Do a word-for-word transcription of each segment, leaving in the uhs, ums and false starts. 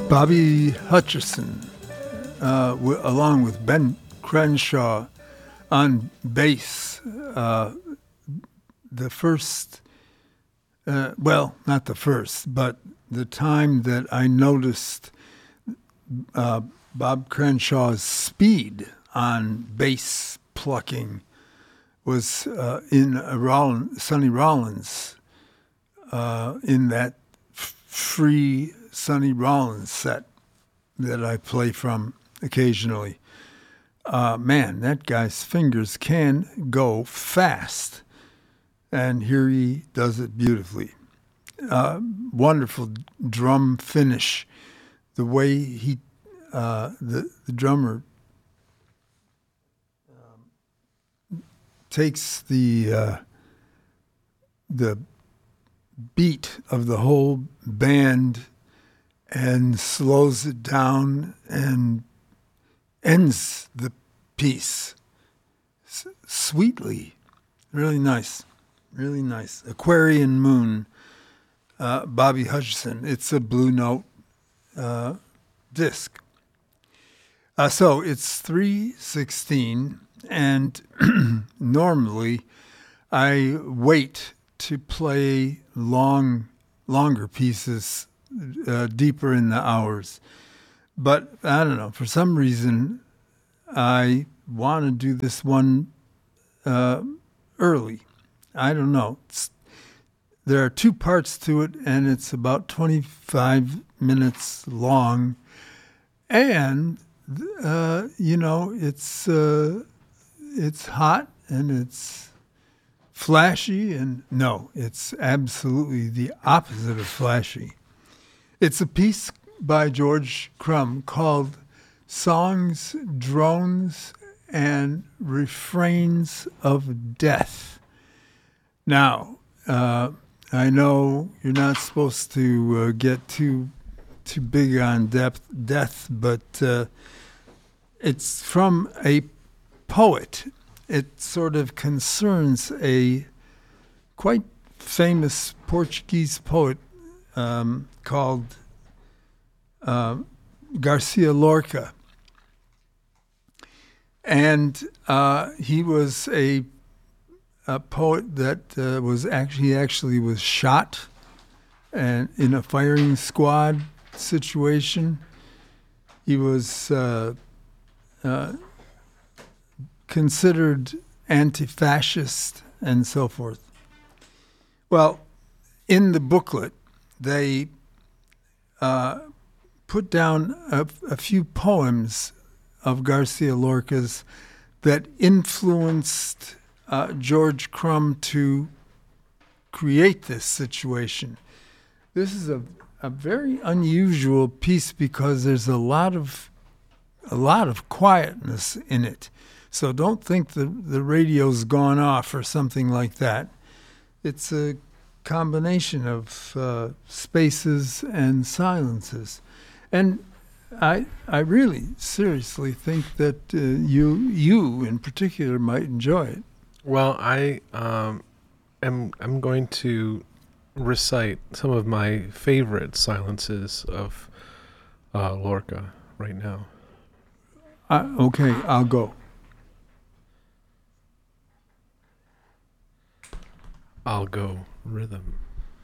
Bobby Hutcherson, uh, w- along with Ben Crenshaw on bass. Uh, the first, uh, well, not the first, but the time that I noticed uh, Bob Crenshaw's speed on bass plucking was uh, in a Rollins, Sonny Rollins, uh, in that f- free Sonny Rollins set that I play from occasionally. Uh, man, that guy's fingers can go fast. And here he does it beautifully. Uh, wonderful drum finish. The way he, uh, the, the drummer um, takes the uh, the beat of the whole band and slows it down and ends the piece S- sweetly. Really nice. Really nice. Aquarian Moon, uh, Bobby Hutcherson. It's a Blue Note uh, disc. Uh, so it's three sixteen, and normally I wait to play long, longer pieces uh, deeper in the hours. But I don't know, for some reason, I want to do this one uh, early. I don't know. It's, there are two parts to it, and it's about twenty-five minutes long. And, uh, you know, it's uh, it's hot and it's flashy. And no, it's absolutely the opposite of flashy. It's a piece by George Crumb called Songs, Drones, and Refrains of Death. Now, uh, I know you're not supposed to uh, get too too big on depth, death, but uh, it's from a poet. It sort of concerns a quite famous Portuguese poet um, called uh, Garcia Lorca. And uh, he was a a poet that uh, was actually he actually was shot and in a firing squad situation. He was uh, uh, considered anti-fascist and so forth. Well, in the booklet, they uh, put down a, a few poems of Garcia Lorca's that influenced Uh, George Crumb to create this situation. This is a, a very unusual piece because there's a lot of a lot of quietness in it. So don't think the, the radio's gone off or something like that. It's a combination of uh, spaces and silences. And I I really seriously think that uh, you you in particular might enjoy it. Well, I um, am I'm going to recite some of my favorite silences of uh, Lorca right now. Uh, okay, I'll go. I'll go rhythm.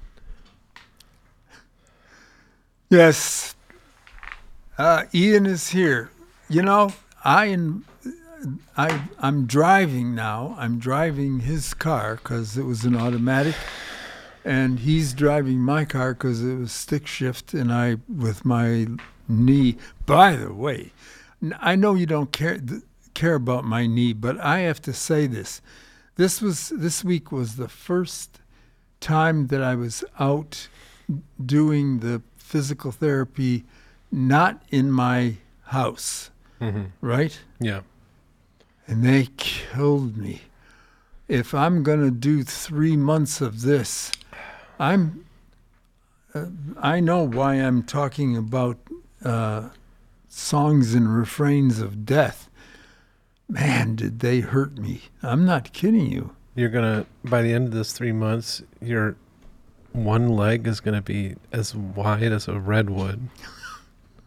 Yes, uh, Ian is here. You know, I and I, I'm driving now. I'm driving his car because it was an automatic, and he's driving my car because it was stick shift, and I, with my knee. By the way, I know you don't care care about my knee, but I have to say this. This was this week was the first time that I was out doing the physical therapy, not in my house, Mm-hmm. right? Yeah. And they killed me. If I'm going to do three months of this, I'm, uh, I know why I'm talking about uh, songs and refrains of death. Man, did they hurt me. I'm not kidding you. You're going to, by the end of this three months, your one leg is going to be as wide as a redwood.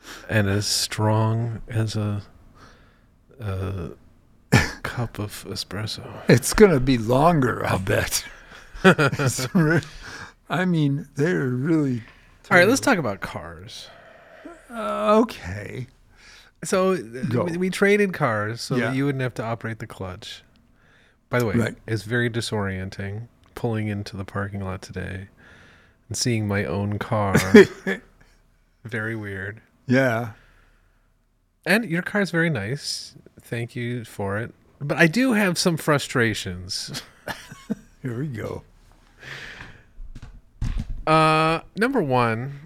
and as strong as a, a cup of espresso. It's going to be longer, I'll bet. It's re- I mean, they're really. All right, let's talk about cars. Uh, okay. So Go. we, we traded cars so Yeah. that you wouldn't have to operate the clutch. By the way, Right. it's very disorienting pulling into the parking lot today and seeing my own car. Very weird. Yeah. And your car's very nice. Thank you for it. But I do have some frustrations. Here we go. Uh, number one,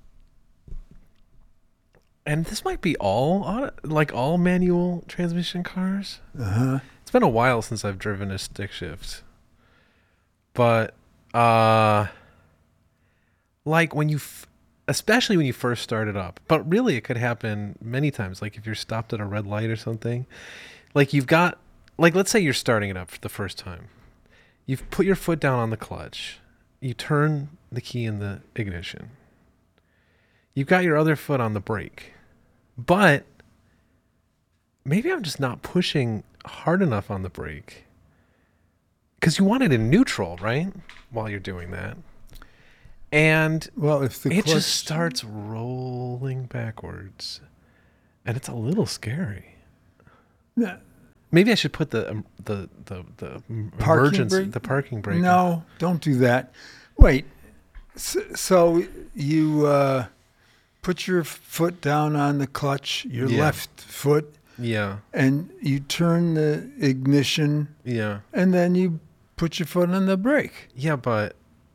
and this might be all auto, like all manual transmission cars. Uh huh. It's been a while since I've driven a stick shift, but uh, like when you, f- especially when you first start it up. But really, it could happen many times. Like if you're stopped at a red light or something, like you've got, like let's say you're starting it up for the first time. You've put your foot down on the clutch. You turn the key in the ignition. You've got your other foot on the brake. But maybe I'm just not pushing hard enough on the brake. Because you want it in neutral, right? While you're doing that. And Well, if the it clutch, just starts rolling backwards. And it's a little scary. No, Maybe I should put the um, the the the Parking emergency brake? the parking brake. no, don't do that. Wait. So, so you uh, put your foot down on the clutch, your Yeah. left foot, Yeah. and you turn the ignition, Yeah. and then you put your foot on the brake. Yeah, but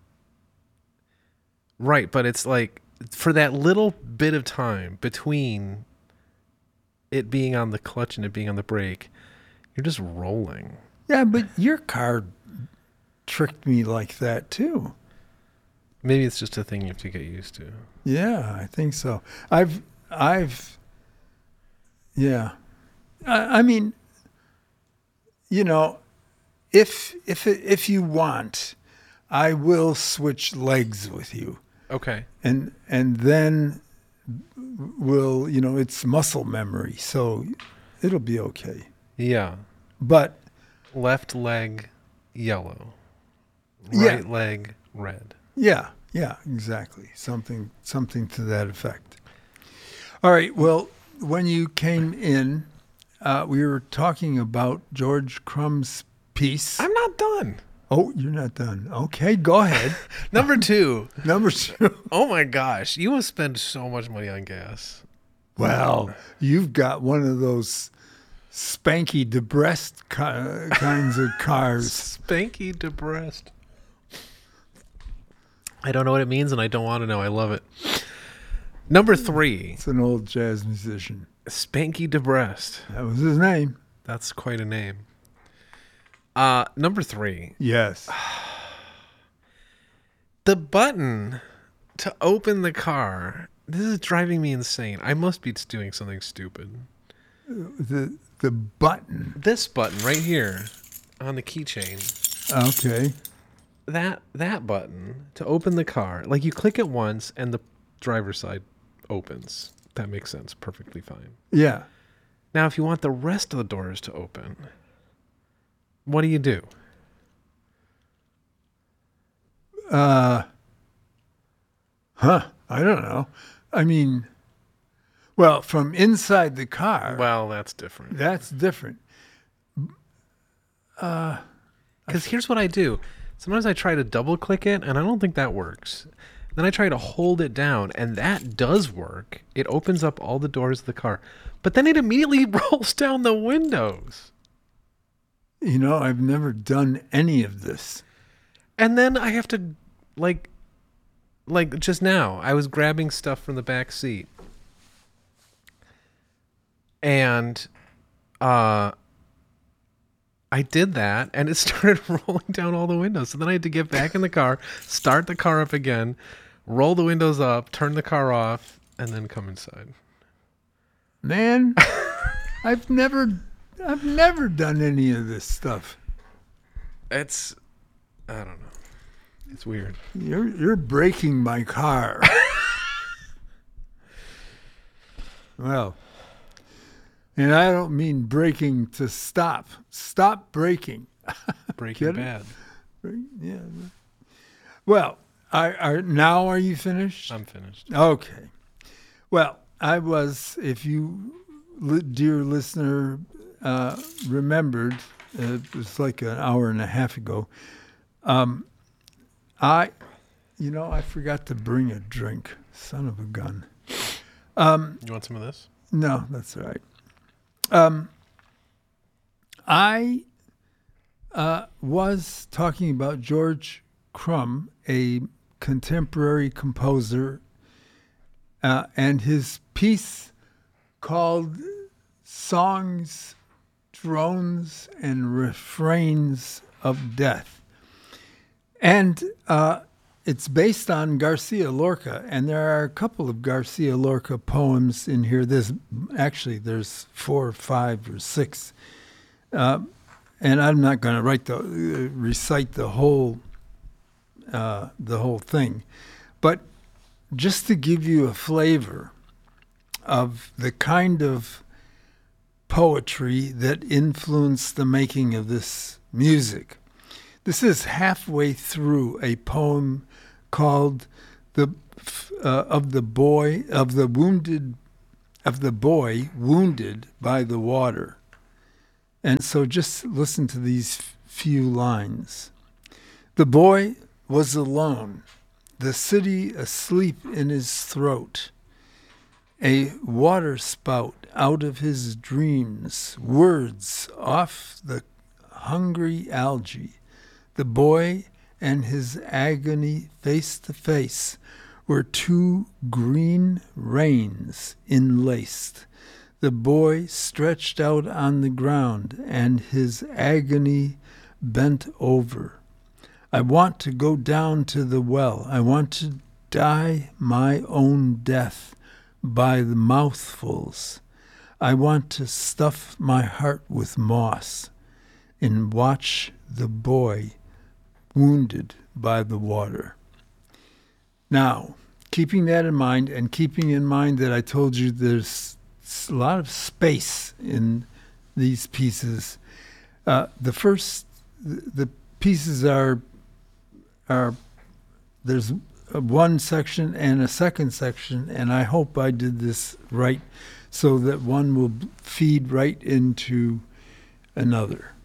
right, but it's like for that little bit of time between it being on the clutch and it being on the brake, you're just rolling. Yeah, but your car tricked me like that too. Maybe it's just a thing you have to get used to. Yeah, I think so. I've, I've, yeah. I, I mean, you know, if if it, if you want, I will switch legs with you, Okay. and and then we'll, you know, it's muscle memory, so it'll be okay. Yeah. But Left leg yellow. Yeah. Right leg red. yeah, yeah, exactly. Something something to that effect. All right. Well, when you came in, uh, we were talking about George Crumb's piece. I'm not done. Oh, you're not done. Okay, go ahead. Number two. Number two. Oh my gosh. You must spend so much money on gas. Well, you've got one of those spanky DeBrest ki- kinds of cars. Spanky depressed. I don't know what it means and I don't want to know. I love it. Number three. It's an old jazz musician. Spanky DeBrest. That was his name. That's quite a name. Uh, number three. Yes. The button to open the car. This is driving me insane. I must be doing something stupid. The the button. This button right here on the keychain. Okay. That that button to open the car. Like you click it once and the driver's side opens. That makes sense. Perfectly fine. Yeah. Now, if you want the rest of the doors to open, what do you do? Uh, huh. I don't know. I mean, well, from inside the car, Well, that's different. that's different. Because here's what I do. Sometimes I try to double click it, and I don't think that works. Then I try to hold it down, and that does work. It opens up all the doors of the car. But then it immediately rolls down the windows. You know, I've never done any of this. And then I have to, like, like just now, I was grabbing stuff from the back seat. And uh, I did that, and it started rolling down all the windows. So then I had to get back in the car, start the car up again, roll the windows up, turn the car off, and then come inside. Man, I've never I've never done any of this stuff. It's, I don't know. It's weird. You're you're breaking my car. Well, and I don't mean breaking to stop. Stop breaking. Breaking Get it? Bad. Yeah. Well, are, are, now are you finished? I'm finished. Okay. Well, I was, if you, li- dear listener, uh, remembered, uh, it was like an hour and a half ago, um, I, you know, I forgot to bring a drink. Son of a gun. Um, You want some of this? no, that's all right. Um, I uh, was talking about George Crumb, a contemporary composer, uh, and his piece called Songs, Drones, and Refrains of Death. And uh, it's based on Garcia Lorca, and there are a couple of Garcia Lorca poems in here. There's actually there's four or five or six, uh, and I'm not going to write the uh, recite the whole uh, the whole thing, but just to give you a flavor of the kind of poetry that influenced the making of this music. This is halfway through a poem called "The uh, of the Boy of the Wounded of the Boy Wounded by the Water." And so just listen to these few lines. The boy was alone, the city asleep in his throat. A water spout out of his dreams, words off the hungry algae. The boy and his agony face to face were two green reins enlaced. The boy stretched out on the ground and his agony bent over. I want to go down to the well. I want to die my own death by the mouthfuls. I want to stuff my heart with moss and watch the boy wounded by the water. Now, keeping that in mind, and keeping in mind that I told you there's a lot of space in these pieces, uh, the first, the pieces are, are there's one section and a second section, and I hope I did this right so that one will feed right into another.